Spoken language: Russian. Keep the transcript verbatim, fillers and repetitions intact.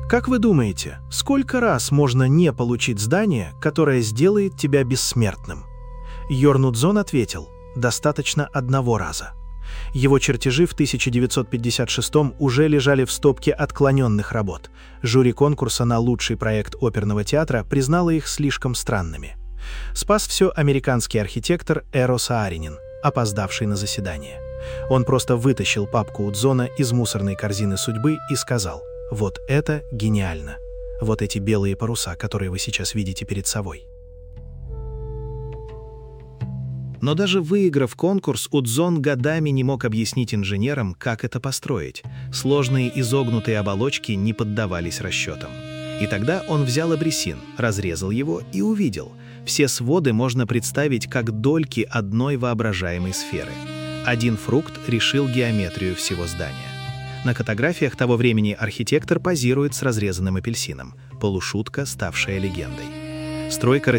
Как вы думаете, сколько раз можно не получить здание, которое сделает тебя бессмертным? Йорн Удзон ответил: достаточно одного раза. Его чертежи в тысяча девятьсот пятьдесят шестом уже лежали в стопке отклоненных работ. Жюри конкурса на лучший проект оперного театра признало их слишком странными. Спас все американский архитектор Эро Сааринен, опоздавший на заседание. Он просто вытащил папку Удзона из мусорной корзины судьбы и сказал: «Вот это гениально! Вот эти белые паруса, которые вы сейчас видите перед собой». Но даже выиграв конкурс, Удзон годами не мог объяснить инженерам, как это построить. Сложные изогнутые оболочки не поддавались расчетам. И тогда он взял абрисин, разрезал его и увидел: все своды можно представить как дольки одной воображаемой сферы. Один фрукт решил геометрию всего здания. На фотографиях того времени архитектор позирует с разрезанным апельсином. Полушутка, ставшая легендой. Стройка